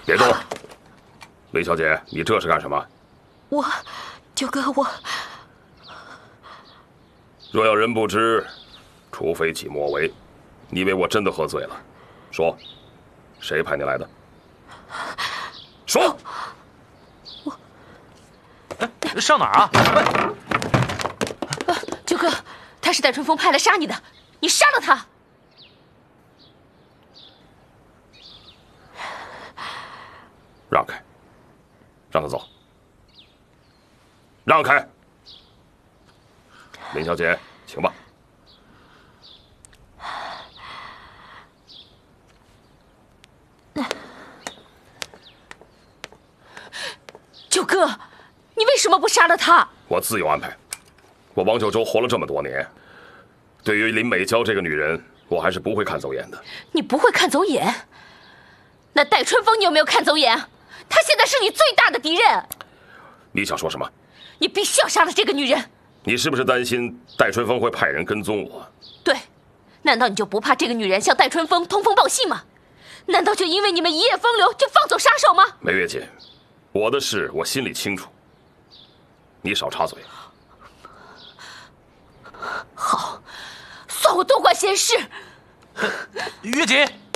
别动！梅小姐，你这是干什么？ 九哥，我若要人不知，除非己莫为。你以为我真的喝醉了？说，谁派你来的？说！ 上哪儿啊？ 九哥，他是戴春风派来杀你的，你杀了他！ 让开，让他走。让开！林小姐，请吧。 九哥，你为什么不杀了他？ 我自有安排。我王九州活了这么多年，对于林美娇这个女人，我还是不会看走眼的。 你不会看走眼？那戴春风，你有没有看走眼？他现在是你最大的敌人。 你想说什么？ 你必须要杀了这个女人。 你是不是担心戴春风会派人跟踪我？ 对，难道你就不怕这个女人向戴春风通风报信吗？难道就因为你们一夜风流就放走杀手吗？ 梅月姐，我的事我心里清楚，你少插嘴。 好，算我多管闲事。 月姐。